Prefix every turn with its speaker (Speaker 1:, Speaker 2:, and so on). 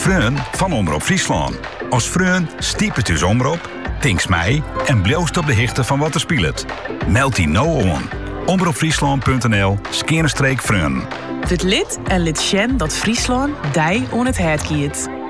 Speaker 1: Freun van Omroep Friesland. Als Freun stiep het dus omroep, tinks mij en bloost op de hichte van wat er speelt. Meld die nou on. omroepfriesland.nl/Freun.
Speaker 2: Word lid en lid Sjen dat Friesland dij on het hert kiet.